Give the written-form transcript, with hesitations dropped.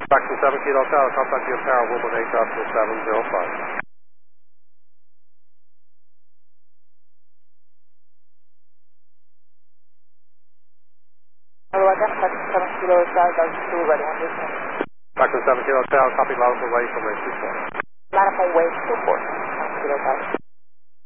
Taxi 7 Kilo Tower, contact your tower, Woman 8.705. Hello, again, Taxi 7 Kilo Tower, Delta 2, ready on this one. Taxi 7 Kilo Tower, copy loud away from Wave 24. Line up on Wave 24, 7 Kilo Tower.